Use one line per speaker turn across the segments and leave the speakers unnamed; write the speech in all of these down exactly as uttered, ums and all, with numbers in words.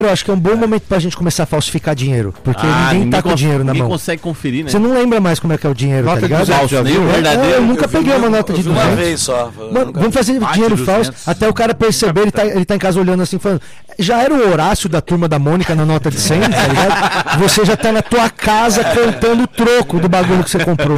Eu acho que é um bom momento pra gente começar a falsificar dinheiro. Porque
Ah,
ninguém tá
ninguém
com o
cons-
dinheiro na
ninguém
mão.
consegue conferir, né?
Você não lembra mais como é que é o dinheiro,
Nota
tá
de
ligado?
duzentos, já
Nem
viu?
o
É,
verdadeiro.
eu nunca
Eu vi
peguei uma
uma-
nota
eu
de
vi uma
duzentos.
vez só. eu
Mano,
nunca-
vamos fazer
Bate
dinheiro
duzentos.
falso até o cara perceber, ele tá, ele tá em casa olhando assim, falando, já era o Horácio da turma da Mônica na nota de cem, tá ligado? Você já tá na tua casa contando o troco do bagulho que você comprou.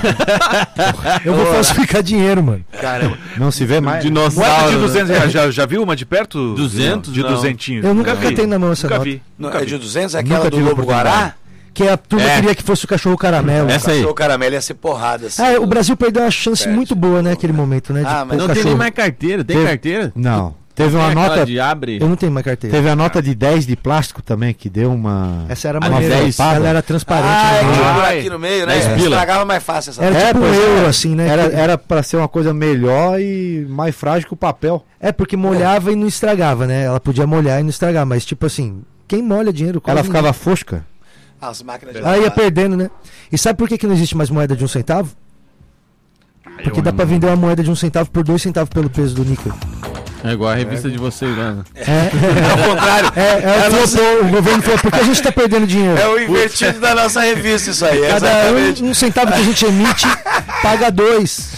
Eu vou falsificar dinheiro, mano.
Caramba. Não se vê mais.
Dinossauro.
Moeda de duzentos reais. Já, já viu uma de perto?
duzentos?
De
Não.
duzentinhos.
Eu nunca
vi.
catei na mão essa
Nunca
nota.
vi.
Não,
Nunca
é
vi.
de duzentos? É
Nunca
aquela do
tive
Lobo Guará?
oportunidade.
Que a turma
É.
queria que fosse o cachorro caramelo.
Essa aí.
O caramelo ia ser porrada. Assim,
Ah, o Brasil perdeu uma chance
Perde.
muito boa, né, naquele momento, né? De
Ah,
pôr
mas
o
Não tem nem
cachorro.
mais carteira. Tem
Teve-
carteira?
Não. Teve uma
Tem aquela
nota.
de abre.
Eu não tenho mais carteira.
Teve a nota de dez de plástico também, que deu uma.
Essa era
Ah,
maneira.
dez.
Ela era transparente.
Ah,
né?
é que tinha um
Ai.
buraquinho no meio, né?
dez pila.
Estragava mais fácil essa
Era
É,
tipo um
pois é.
euro, assim, né?
Era,
Que-
era pra ser uma coisa melhor e mais frágil que o papel.
É, porque molhava e não estragava, né? Ela podia molhar e não estragar, mas tipo assim, quem molha dinheiro?
Ela
quase
ficava fosca.
As máquinas de
ninguém. Ela ia
lavar.
perdendo, né? E sabe por que, que não existe mais moeda de um centavo? Porque dá pra vender uma moeda de um centavo por dois centavos pelo peso do níquel.
É igual a revista de vocês, né?
É,
Ao contrário.
é, é, o flopou, o governo falou, por que a gente tá perdendo dinheiro?
É o invertido da nossa revista isso aí.
Cada
Exatamente.
um, um centavo que a gente emite, paga dois.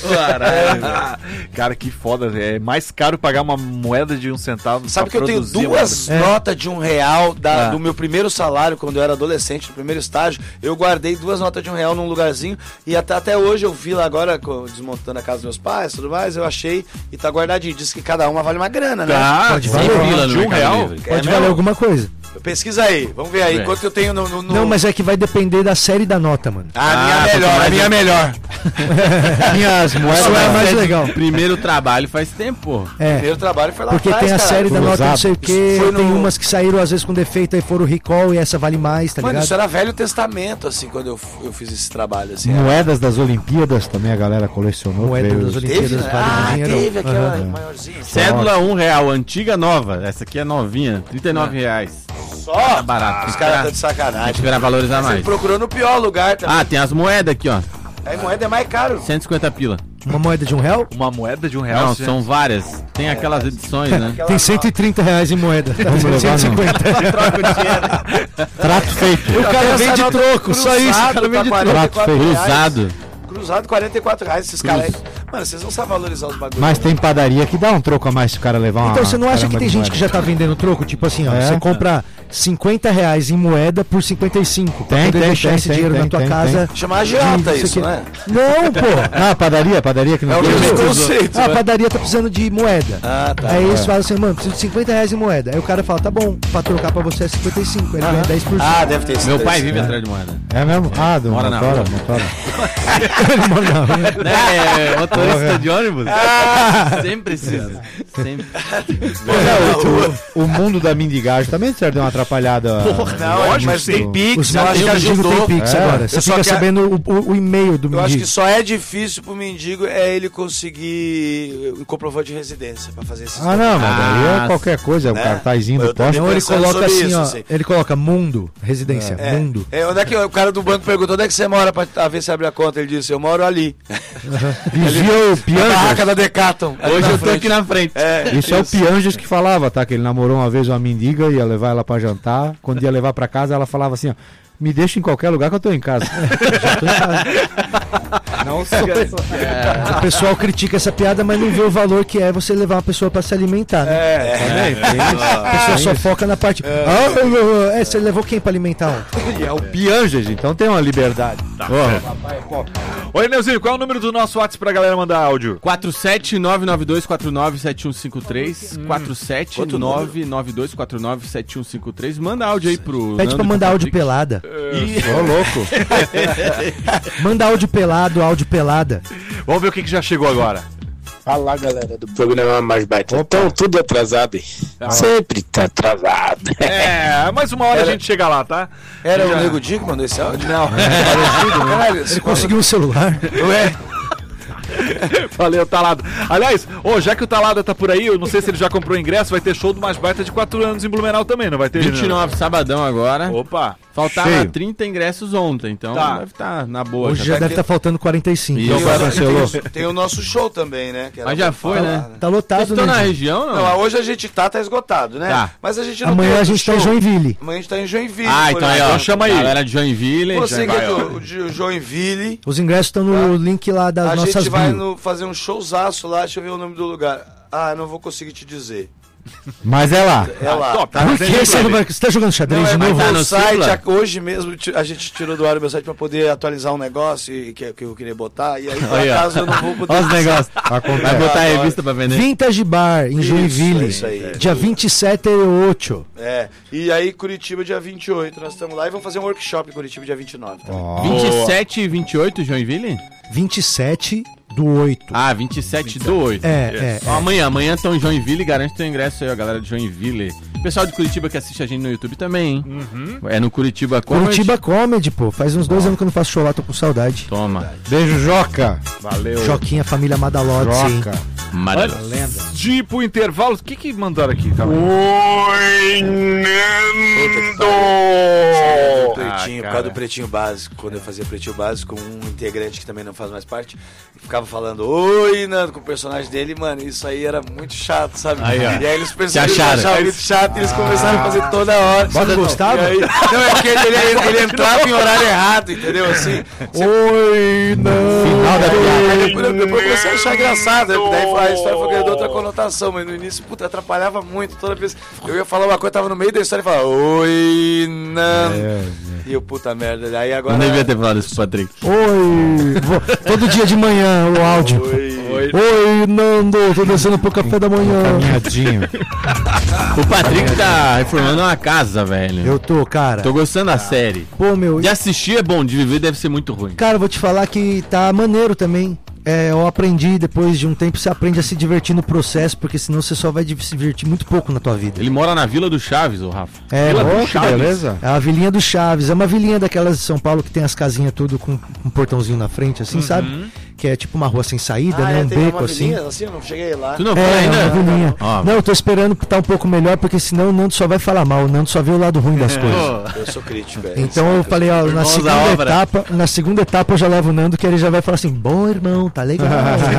Cara, que foda, velho. É mais caro pagar uma moeda de um centavo.
Sabe que
pra
eu tenho
produzir
duas
É.
notas de um real da-
Ah.
do meu primeiro salário, quando eu era adolescente, no primeiro estágio. Eu guardei duas notas de um real num lugarzinho e até, até hoje eu vi lá agora, co- desmontando a casa dos meus pais e tudo mais, eu achei e tá guardadinho. Diz que cada uma vale uma grana, né?
Ah,
Pode
cem
valer.
pila
no
de um
Mercado
real?
Livre.
É
Pode
mesmo?
valer alguma coisa.
Pesquisa aí, vamos ver aí
É.
quanto eu tenho no. no- no-
Não, mas é que vai depender da série da nota, mano.
A minha
Ah,
melhor,
quanto
a
mais
minha
eu-
melhor.
Minhas moedas.
Isso é mais
Mas
legal.
Primeiro trabalho faz tempo, pô.
É.
Primeiro trabalho foi lá
Porque
atrás,
tem a
cara.
série da nota não sei o
Isso
que,
foi
tem
no-
umas que saíram às vezes com defeito e foram recall e essa vale mais, tá
Mano,
ligado?
isso era Velho Testamento, assim, quando eu, f- eu fiz esse trabalho, assim.
Moedas das Olimpíadas também a galera colecionou.
Moeda
veio-
das Olimpíadas.
Teve, né?
vale
Ah,
dinheiro.
teve aquela
Aham.
maiorzinha.
Cédula um real, antiga nova. Essa aqui é novinha, trinta e nove reais.
Só?
Tá barato.
Os caras estão de
Tem que
sacanagem.
esperar valorizar
Você
mais.
procurou no pior lugar também.
Ah, tem as moedas aqui, ó.
Aí moeda é mais caro.
cento e cinquenta pila.
Uma moeda de um real?
Uma moeda de um real.
Não,
você-
são várias. Tem aquelas edições, né?
Aquela
Tem cento e trinta reais em moeda.
Vamos levar,
cento e cinquenta.
troca o dinheiro.
Trato feito.
O cara
Essa
vende
nota
troco, só isso. O
cruzado
cara
tá
vende troco.
Prato
quarenta e quatro
feio.
reais.
Cruzado.
Cruzado, quarenta e quatro reais. Esses caras aí. Mano, vocês não sabem valorizar os bagulhos.
Mas tem padaria que dá um troco a mais se o cara levar uma.
Então você não acha que
caramba
tem
de
gente
moeda?
que já tá vendendo troco? Tipo assim, ó,
É.
você compra cinquenta reais em moeda por cinquenta e cinco. Pra
Tem,
poder
tem,
deixar
tem,
esse
tem,
dinheiro
tem,
na tua
tem,
casa.
Chama agiota
de-
isso,
sei que-
né?
Não, pô.
Ah, padaria, padaria que não
É o
tem.
mesmo
Isso.
conceito.
Ah, a
né?
padaria tá precisando de moeda.
Ah, tá.
Aí eles falam assim, mano, preciso de cinquenta reais em moeda. Aí o cara fala, tá bom, pra trocar pra você é cinquenta e cinco. Ele ganha dez por cento.
Ah, deve ter isso.
Meu pai vive atrás de moeda.
É mesmo? Ah, do
Mora na
motora,
rua.
motora.
Ele mora na rua.
É, motorista de ônibus? Sempre precisa. Sempre.
o, o mundo da mendigagem também certo deu uma atrapalhada.
Não, mas tem Pix,
Os
eu acho que
mendigos
ajudou.
tem Pix
É.
agora.
Eu
Você
só
fica
quero-
sabendo o, o- o e-mail do
Eu acho
mendigo.
que só é difícil pro mendigo é ele conseguir o comprovante de residência pra fazer esses
Ah, não, mas daí
Ah,
é qualquer coisa, é o
né?
cartazinho do
Eu também
poste.
Não, ele
pensando
coloca
sobre
assim,
isso,
ó.
assim.
Ele coloca mundo, residência,
É,
mundo.
é, onde é que o cara do banco perguntou onde é que você mora pra pra ver se abre a conta? Ele disse, eu moro ali.
Vigia o
Na
Pianges.
barraca da Decathlon. ali
Hoje
na
eu tô
frente.
aqui na frente.
É,
Isso é o Pianges que falava, tá? Que ele namorou uma vez uma mendiga, ia levar ela pra jantar. Quando ia levar pra casa, ela falava assim, ó. Me deixa em qualquer lugar que eu tô em casa. Não sou
O pessoal critica essa piada, mas não vê o valor que é você levar uma pessoa pra se alimentar. Né?
É,
A pessoa só foca na parte. Ah, é, você levou quem pra alimentar ontem?
E é o Pianges, então tem uma liberdade.
Oi, Neuzinho, qual é o número do nosso WhatsApp pra galera mandar áudio?
quatro sete nove nove dois quatro nove sete um cinco três. quatro sete nove nove dois quatro nove sete um cinco três. Manda áudio aí pro.
Pede
Nando
pra
e
mandar
pro
áudio
Patrick.
pelada.
Ô, louco.
Manda áudio pelado, áudio pelada.
Vamos ver o que, que já chegou agora.
Fala galera do programa Mais Baita. Então, tudo atrasado, hein? Sempre tá atrasado.
É, mais uma hora a gente chega lá, tá?
Era
Já-
o Nego Di que mandou esse áudio? Não.
Ele conseguiu um celular.
Ué,
Valeu, Talado. Aliás, ô, já que o Talado tá por aí, eu não sei se ele já comprou ingresso, vai ter show do Mais Baita de quatro anos em Blumenau também, não vai ter?
vinte e nove, sabadão agora.
Opa!
Faltava
Cheio.
trinta ingressos ontem, então
Tá.
deve estar na boa.
Hoje
já
já
tá-
deve estar faltando quarenta e cinco.
Isso.
Tem, o-
cancelou.
tem o- tem o nosso show também, né? que era
Mas já
pra
foi,
falar,
né?
Tá
Vocês
lotado,
estão
né?
na
gente?
região, não?
Não, hoje a gente tá, tá esgotado, né?
Tá.
Mas a gente não
Amanhã
tem
a
outro
gente tá em
show.
Joinville.
Amanhã a gente tá em Joinville.
Ah,
por
então aí,
exemplo.
ó.
Então chama aí.
Galera de Joinville.
Você que
vai,
é
ó.
do de Joinville,
Os ingressos estão no link lá das
a
nossas
gente vai
bio.
no- fazer um showzaço lá, deixa eu ver o nome do lugar. Ah, não vou conseguir te dizer.
Mas é lá.
É lá.
top.
Por que você não vai... Você tá jogando xadrez
Não, é
de
mas
novo?
tá
no
no
site,
Simpla?
a- hoje mesmo ti- a gente tirou do ar o meu site pra poder atualizar um negócio e que, que eu queria botar, e aí por
Aí, ó.
acaso eu não vou poder.
Olha os negócios. Vai
Acontece.
botar a
agora.
revista pra vender.
Vintage Bar, em
Isso,
Joinville.
é isso aí.
Dia vinte e sete de oito.
É, e aí Curitiba dia vinte e oito, nós estamos lá e vamos fazer um workshop em Curitiba dia vinte e nove. Tá?
Ó,
vinte e sete e vinte e oito, Joinville?
vinte e sete do oito.
Ah, vinte e sete do oito.
É, é,
Ó, amanhã, amanhã estão em Joinville, garante teu ingresso aí, ó, galera de Joinville. Pessoal de Curitiba que assiste a gente no YouTube também, hein? É no Curitiba Comedy.
Curitiba Comedy, pô. Faz uns dois anos que eu não faço show lá, tô com saudade.
Toma.
Beijo, Joca.
Valeu.
Joquinha, família Madalote.
Joca.
Maravilha.
Lenda.
De ir pro intervalo, o que que mandaram aqui? Calma aí.
Oi,
Do
Nando!
pretinho,
Ah,
por causa do
cara.
pretinho básico, quando eu fazia pretinho básico, um integrante que também não faz mais parte, ficava falando oi, Nando, com o personagem dele, mano, isso aí era muito chato, sabe?
Aí, ó.
E aí eles perceberam que
acharam.
achavam muito chato e eles começaram a fazer toda hora.
Você não gostava?
E aí- não, é porque ele, ele- ele entrava em horário errado, entendeu? Assim,
Oi, não.
Final da piada.
aí depois, depois eu comecei a achar engraçado, daí a história foi ganhando outra conotação, mas no início, puta, atrapalhava muito. Toda vez eu ia falar uma coisa, tava no meio da história e falava, oi, Nando.
É,
E eu, puta merda, aí agora.
Não devia ter falado isso, Patrick.
Oi. Vou- Todo dia de manhã o áudio.
Oi.
Oi, Nando. Tô descendo pro café da manhã.
Caminhadinho.
O Patrick tá reformando uma casa, velho.
Eu tô, cara.
Tô gostando da série.
Pô, meu.
De assistir é bom, de viver deve ser muito ruim.
Cara, eu vou te falar que tá maneiro também. É, eu aprendi, depois de um tempo, você aprende a se divertir no processo, porque senão você só vai se divertir muito pouco na tua vida.
Ele mora na Vila do Chaves, o Rafa.
É,
Vila do
mano,
Que beleza.
é a vilinha do Chaves. É uma vilinha daquelas de São Paulo que tem as casinhas tudo com um portãozinho na frente, assim, sabe? Que é tipo uma rua sem saída,
Ah,
né?
é,
Um
tem
beco
uma
assim.
vilinha assim, eu não cheguei lá.
Tu não foi
É, é
ainda?
uma vilinha.
Ó.
Não, eu tô esperando estar um pouco melhor, porque senão o Nando só vai falar mal. O Nando só vê o lado ruim das coisas.
Eu sou crítico, velho.
Então eu falei, ó, na
Irmãos da
segunda
obra.
etapa, na segunda etapa eu já levo o Nando, que ele já vai falar assim, bom irmão, tá legal.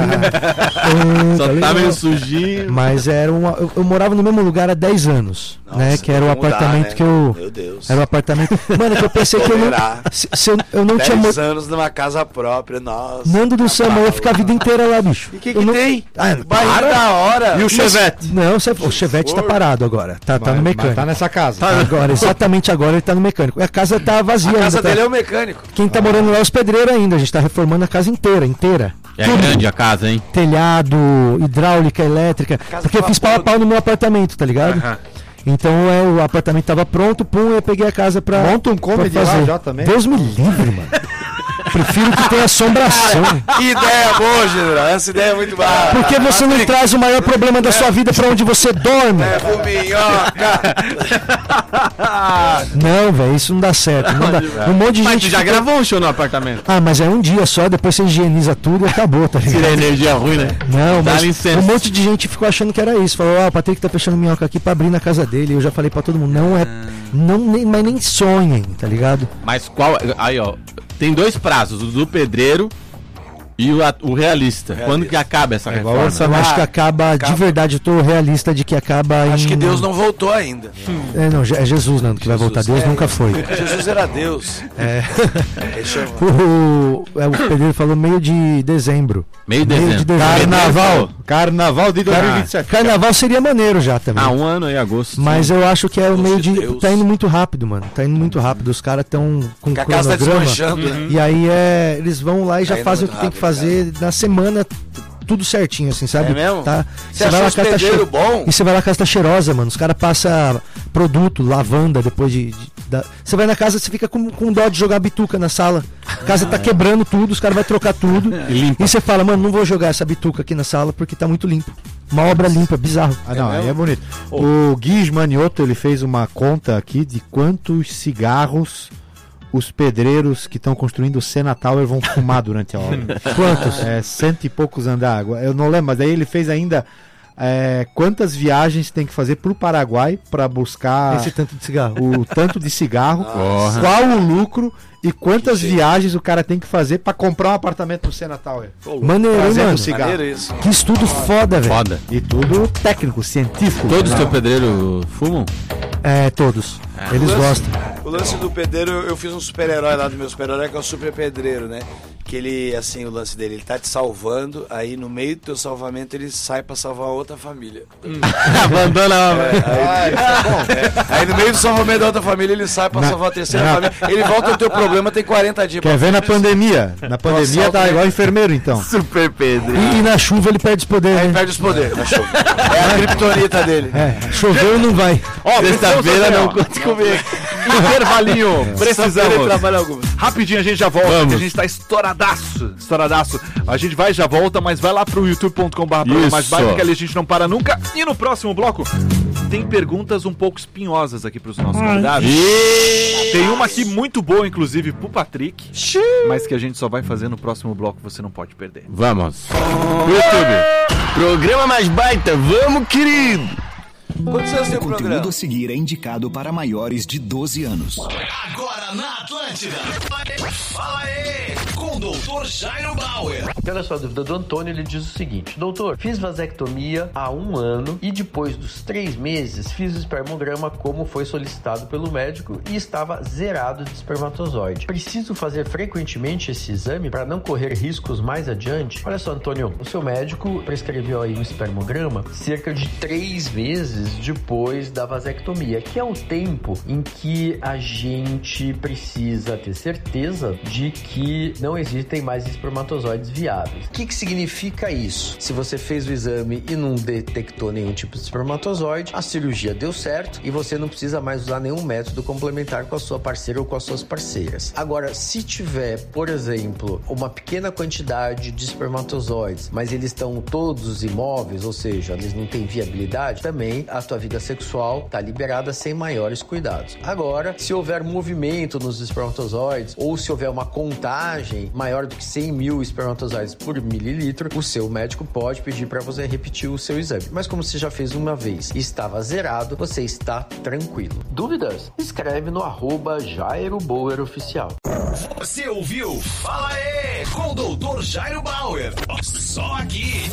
É,
Só
tá
tá
legal.
meio sujinho.
Mas era um. Eu, eu morava no mesmo lugar há dez anos, né? Que era o
Vai mudar,
apartamento
né?
que eu.
Meu Deus.
Era o apartamento. Mano, que eu pensei que eu não.
Tolerar.
Se, se eu, eu não tinha.
dez
mo-
anos numa casa própria, nossa.
Nando do Samba, eu ia ficar a vida inteira lá, bicho.
E o que,
Eu
que
não-
tem?
Ah,
Barriga
para.
da hora.
E o Chevette?
Não, você- o Chevette tá parado agora. Tá, tá no
Mas-
mecânico.
mas tá nessa casa.
Agora, exatamente agora ele tá no mecânico. A casa tá vazia
A casa
ainda. tá-
dele é o mecânico.
Quem tá morando lá é os pedreiros ainda. A gente tá reformando a casa inteira, inteira.
É grande a casa, hein?
Telhado, hidráulica, elétrica.
Casa
Porque eu fiz pau a pau no meu apartamento, tá ligado? Então é, o apartamento tava pronto, pum, eu peguei a casa pra.
Monta um
pra
comedy lá já também.
Deus me livre, mano. Prefiro que tenha assombração.
Que ideia boa, general. Essa ideia é muito boa.
Por que você não traz o maior problema da sua vida pra onde você dorme?
É, pro minhoca.
Não, velho, isso não dá certo. Não dá. Um monte de
Mas
gente.
tu já
fica-
gravou um show no apartamento?
Ah, mas é um dia só, depois você higieniza tudo e acabou, tá ligado?
Tira a energia ruim, né?
Não,
Dá
mas
licença.
um monte de gente ficou achando que era isso. Falou, ó, o Patrick tá fechando minhoca aqui pra abrir na casa dele. Eu já falei pra todo mundo, não é. Não, nem, mas nem sonhem, tá ligado?
Mas qual. Aí, ó. Tem dois prazos, o do pedreiro e o, a- o realista. Quando que acaba essa
igual
reforma?
orçamento.
Eu acho que acaba, de verdade, eu tô realista de que acaba em.
Acho que Deus não voltou ainda.
É, não, é Jesus, Nando, que vai voltar. Deus
é.
nunca foi.
Jesus era Deus.
É.
Ele chama.
O, é, o pedreiro falou meio de dezembro.
Meio de
Meio
dezembro.
de dezembro.
Carnaval. Carnaval de dois mil e vinte e sete.
Carnaval seria maneiro já também.
Ah, um ano aí, agosto.
Mas eu acho que é o
Deus
meio
de
de.
Deus.
Tá indo muito rápido, mano. Tá indo muito rápido. Os caras tão com
Que a casa tá
cronograma.
desmanchando, né?
E aí é. Eles vão lá e já
Tá indo
fazem o
muito
que tem que
rápido,
fazer na semana, t- tudo certinho, assim, sabe?
É mesmo?
Tá?
Você achou os
a casa tá
pedreiros
che-
bom?
E você vai lá, a casa tá cheirosa, mano. Os caras passam produto, lavanda, depois de. de- da- Você vai na casa, você fica com, com dó de jogar bituca na sala. A casa tá quebrando tudo, os caras vão trocar tudo.
E limpa.
E você fala, mano, não vou jogar essa bituca aqui na sala porque tá muito limpo. Uma obra limpa, bizarro.
Ah, não, aí é bonito. O Gui Manioto, ele fez uma conta aqui de quantos cigarros os pedreiros que estão construindo o Sena Tower vão fumar durante a obra.
Quantos?
É, cento e poucos andar. Eu não lembro, mas aí ele fez ainda é, quantas viagens tem que fazer pro Paraguai para buscar
Esse tanto de cigarro.
o tanto de cigarro,
Porra.
qual o lucro e quantas viagens o cara tem que fazer para comprar um apartamento no Sena Tower.
Maneiro, hein,
Trazendo
mano?
cigarro.
Maneiro isso.
Que estudo foda, velho.
Foda.
E tudo técnico, científico.
Todos os
Não.
teus pedreiros fumam?
É, todos. Eles
O lance-
gostam.
O lance do pedreiro, eu fiz um super-herói lá do meu super-herói, que é o super pedreiro, né? Que ele, assim, o lance dele, ele tá te salvando, aí no meio do teu salvamento ele sai pra salvar outra família.
Abandona a...
Aí, é, aí no meio do salvamento da outra família ele sai pra
Na-
salvar a terceira
na-
família. Ele volta, o teu problema tem quarenta dias.
Quer ver na pandemia? Na pandemia
Nossa,
tá igual enfermeiro, então.
Super Pedro.
E, e na chuva ele perde os poderes,
Aí
né?
perde os poderes. na chuva. É a criptonita dele.
É, choveu não vai.
Ó,
Sexta-feira não
conta comer. Intervalinho, precisamos.
Trabalha alguma.
Rapidinho a gente já volta,
Vamos.
porque a gente tá estouradaço, estouradaço. A gente vai já volta, mas vai lá pro youtube ponto com barra
Isso.
mais baixo, que ali a gente não para nunca. E no próximo bloco, tem perguntas um pouco espinhosas aqui pros nossos convidados. Tem uma aqui muito boa, inclusive, pro Patrick, mas que a gente só vai fazer no próximo bloco, você não pode perder.
Vamos. YouTube.
Programa mais baita, vamos, querido!
Quantos anos tem o
O conteúdo
programa?
a seguir é indicado para maiores de doze anos.
Agora na Atlântida. Fala aí, com o doutor Jairo Bauer.
Olha só a dúvida do Antônio, ele diz o seguinte: doutor, fiz vasectomia há um ano e depois dos três meses fiz o espermograma como foi solicitado pelo médico e estava zerado de espermatozoide. Preciso fazer frequentemente esse exame para não correr riscos mais adiante? Olha só, Antônio, o seu médico prescreveu aí um espermograma cerca de três meses depois da vasectomia, que é o tempo em que a gente precisa ter certeza de que não existem mais espermatozoides viáveis. O que, que significa isso? Se você fez o exame e não detectou nenhum tipo de espermatozoide, a cirurgia deu certo e você não precisa mais usar nenhum método complementar com a sua parceira ou com as suas parceiras. Agora, se tiver, por exemplo, uma pequena quantidade de espermatozoides, mas eles estão todos imóveis, ou seja, eles não têm viabilidade, também a tua vida sexual está liberada sem maiores cuidados. Agora, se houver movimento nos espermatozoides ou se houver uma contagem maior do que cem mil espermatozoides por mililitro, o seu médico pode pedir para você repetir o seu exame. Mas como você já fez uma vez e estava zerado, você está tranquilo. Dúvidas? Escreve no arroba Jairo Bauer Oficial.
Você ouviu? Fala aí, com o doutor Jairo Bauer. Só aqui.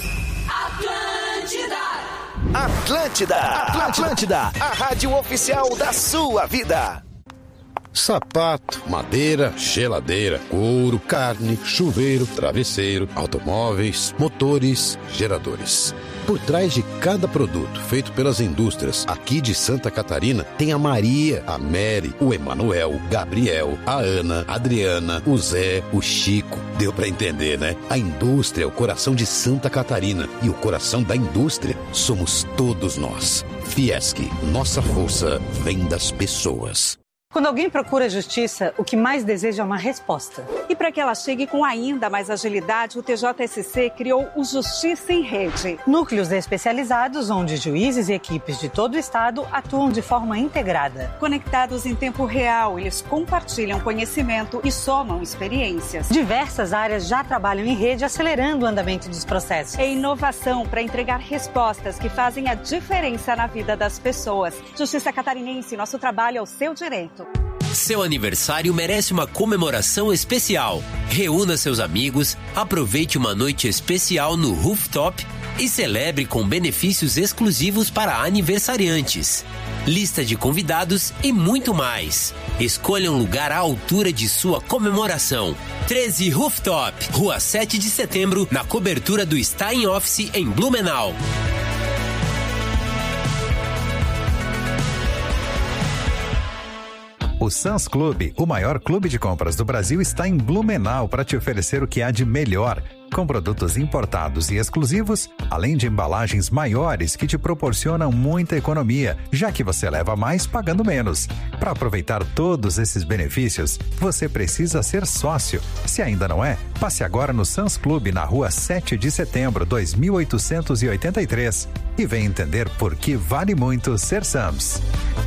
Atlântida.
Atlântida, Atlântida, a rádio oficial da sua vida.
Sapato, madeira, geladeira, couro, carne, chuveiro, travesseiro, automóveis, motores, geradores. Por trás de cada produto feito pelas indústrias aqui de Santa Catarina, tem a Maria, a Mary, o Emanuel, o Gabriel, a Ana, a Adriana, o Zé, o Chico. Deu pra entender, né? A indústria é o coração de Santa Catarina e o coração da indústria somos todos nós. Fiesc, nossa força vem das pessoas.
Quando alguém procura justiça, o que mais deseja é uma resposta. E para que ela chegue com ainda mais agilidade, o T J S C criou o Justiça em Rede. Núcleos especializados onde juízes e equipes de todo o estado atuam de forma integrada. Conectados em tempo real, eles compartilham conhecimento e somam experiências. Diversas áreas já trabalham em rede, acelerando o andamento dos processos. É inovação para entregar respostas que fazem a diferença na vida das pessoas. Justiça Catarinense, nosso trabalho é o seu direito.
Seu aniversário merece uma comemoração especial. Reúna seus amigos, aproveite uma noite especial no Rooftop e celebre com benefícios exclusivos para aniversariantes. Lista de convidados e muito mais. Escolha um lugar à altura de sua comemoração. treze Rooftop, Rua sete de Setembro, na cobertura do Stein Office em Blumenau.
O Sam's Club, o maior clube de compras do Brasil, está em Blumenau para te oferecer o que há de melhor, com produtos importados e exclusivos, além de embalagens maiores que te proporcionam muita economia, já que você leva mais pagando menos. Para aproveitar todos esses benefícios, você precisa ser sócio. Se ainda não é, passe agora no Sam's Club na Rua sete de Setembro, dois mil oitocentos e oitenta e três e venha entender por que vale muito ser Sam's.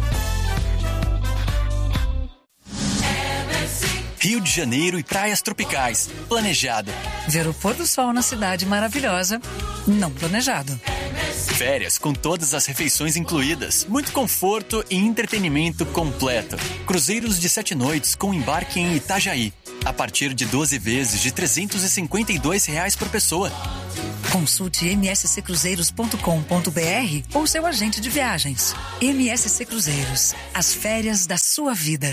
Rio de Janeiro e praias tropicais. Planejado.
Ver o pôr do sol na cidade maravilhosa. Não planejado.
Férias com todas as refeições incluídas, muito conforto e entretenimento completo. Cruzeiros de sete noites com embarque em Itajaí, a partir de doze vezes de trezentos e cinquenta e dois reais por pessoa.
Consulte m s c cruzeiros ponto com ponto b r ou seu agente de viagens. M S C Cruzeiros, as férias da sua vida.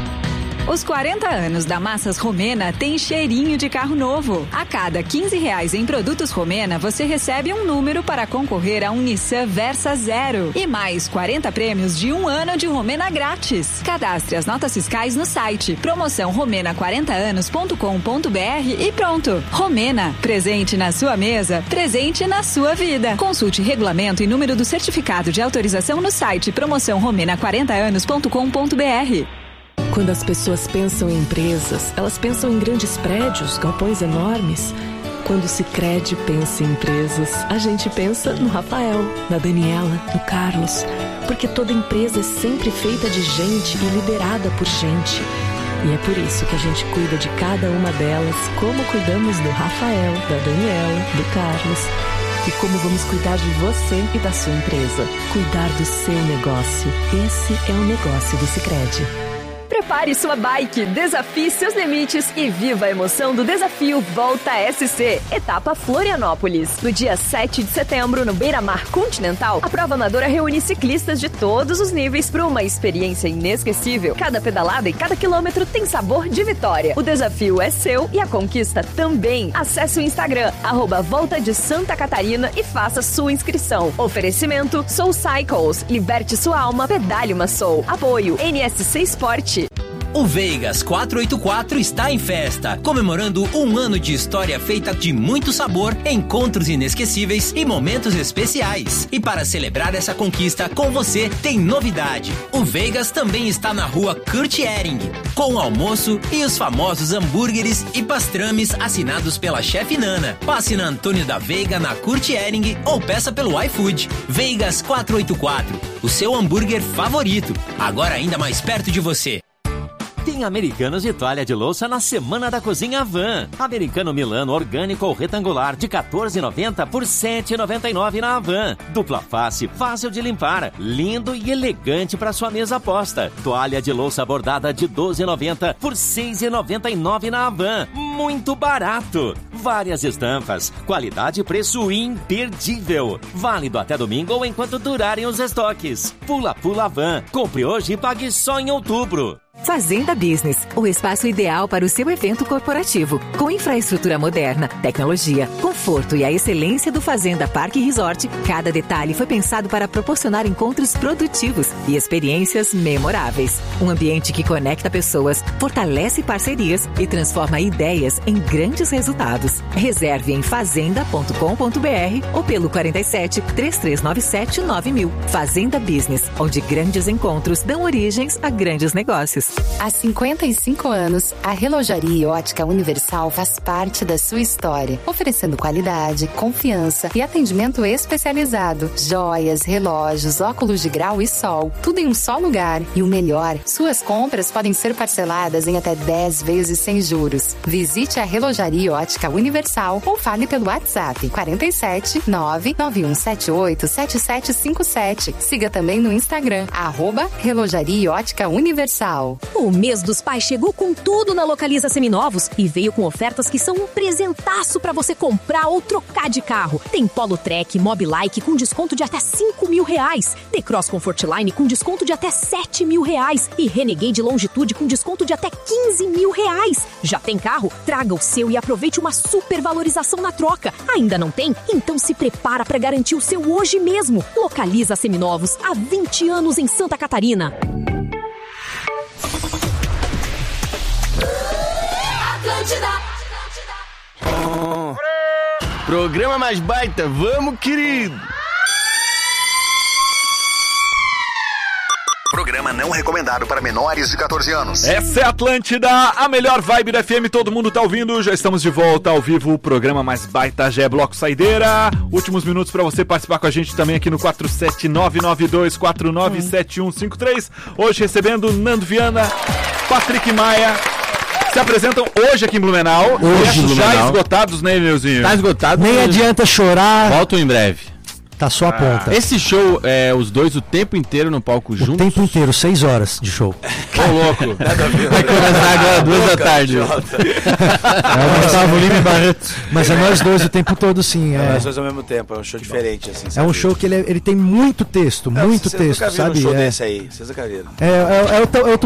Os quarenta anos da Massas Romena têm cheirinho de carro novo. A cada quinze reais em produtos Romena, você recebe um número para concorrer a um Nissan Versa Zero. E mais quarenta prêmios de um ano de Romena grátis. Cadastre as notas fiscais no site promoção romena quarenta anos ponto com ponto b r e pronto. Romena, presente na sua mesa, presente na sua vida. Consulte regulamento e número do certificado de autorização no site promoção romena quarenta anos ponto com ponto b r.
Quando as pessoas pensam em empresas, elas pensam em grandes prédios, galpões enormes. Quando o Sicredi pensa em empresas, a gente pensa no Rafael, na Daniela, no Carlos. Porque toda empresa é sempre feita de gente e liderada por gente. E é por isso que a gente cuida de cada uma delas, como cuidamos do Rafael, da Daniela, do Carlos. E como vamos cuidar de você e da sua empresa. Cuidar do seu negócio. Esse é o negócio do Sicredi.
Prepare sua bike, desafie seus limites e viva a emoção do desafio Volta S C, etapa Florianópolis. No dia sete de setembro, no Beira-Mar Continental, a prova amadora reúne ciclistas de todos os níveis para uma experiência inesquecível. Cada pedalada e cada quilômetro tem sabor de vitória. O desafio é seu e a conquista também. Acesse o Instagram, arroba Volta de Santa Catarina e faça sua inscrição. Oferecimento Soul Cycles, liberte sua alma, pedale uma Soul. Apoio N S C Sport.
O Vegas quatrocentos e oitenta e quatro está em festa, comemorando um ano de história feita de muito sabor, encontros inesquecíveis e momentos especiais. E para celebrar essa conquista com você, tem novidade. O Vegas também está na rua Kurt Ehring, com almoço e os famosos hambúrgueres e pastrames assinados pela chefe Nana. Passe na Antônio da Veiga, na Kurt Ehring, ou peça pelo iFood. Vegas quatrocentos e oitenta e quatro, o seu hambúrguer favorito, agora ainda mais perto de você.
Tem Americanos de toalha de louça na Semana da Cozinha Havan. Americano Milano orgânico ou retangular de quatorze reais e noventa centavos por sete reais e noventa e nove centavos na Havan. Dupla face, fácil de limpar, lindo e elegante para sua mesa posta. Toalha de louça bordada de doze reais e noventa centavos por seis reais e noventa e nove centavos na Havan. Muito barato. Várias estampas, qualidade e preço imperdível. Válido até domingo ou enquanto durarem os estoques. Pula Pula Havan. Compre hoje e pague só em outubro.
Fazenda Business, o espaço ideal para o seu evento corporativo. Com infraestrutura moderna, tecnologia, conforto e a excelência do Fazenda Parque Resort, cada detalhe foi pensado para proporcionar encontros produtivos e experiências memoráveis. Um ambiente que conecta pessoas, fortalece parcerias e transforma ideias em grandes resultados. Reserve em fazenda ponto com ponto b r ou pelo quarenta e sete, três três nove sete, nove mil. Fazenda Business, onde grandes encontros dão origens a grandes negócios.
Há cinquenta e cinco anos, a Relojaria e Ótica Universal faz parte da sua história, oferecendo qualidade, confiança e atendimento especializado. Joias, relógios, óculos de grau e sol, tudo em um só lugar. E o melhor, suas compras podem ser parceladas em até dez vezes sem juros. Visite a Relojaria e Ótica Universal ou fale pelo WhatsApp quarenta e sete, nove nove um sete oito, sete sete cinco sete. Siga também no Instagram, arroba Relojaria e Ótica Universal.
O mês dos pais chegou com tudo na Localiza Seminovos e veio com ofertas que são um presentaço para você comprar ou trocar de carro. Tem Polo Trek, Mobilike com desconto de até cinco mil reais. T-Cross Comfortline com desconto de até sete mil reais. E Renegade Longitude com desconto de até quinze mil reais. Já tem carro? Traga o seu e aproveite uma super valorização na troca. Ainda não tem? Então se prepara para garantir o seu hoje mesmo. Localiza Seminovos, há vinte anos em Santa Catarina.
Oh, programa mais baita, vamos, querido!
Programa não recomendado para menores de quatorze anos.
Essa é a Atlântida, a melhor vibe da F M, todo mundo tá ouvindo. Já estamos de volta ao vivo, o programa mais baita já é Bloco Saideira. Últimos minutos para você participar com a gente também aqui no quatro sete nove nove dois quatro nove sete um cinco três. Hoje recebendo Nando Viana, Patrick Maia. Se apresentam hoje aqui em Blumenau.
Hoje,
já
Blumenau.
esgotados, né, Neuzinho?
Tá esgotado.
Nem adianta chorar.
Voltam em breve.
Tá só a ponta.
Esse show, é os dois o tempo inteiro no palco
O
juntos?
tempo inteiro, seis horas de show.
Ô, louco. Vai começar agora duas da tarde.
É o Gustavo Lima e Barreto. Mas é nós dois o tempo todo, sim.
É
É,
nós dois ao mesmo tempo, é um show diferente, assim.
é
sabe?
um show que ele, é- ele tem muito texto,
Não,
muito
vocês
texto,
nunca viram
sabe?
um show
É,
desse aí, vocês nunca viram.
é, é, é o, é o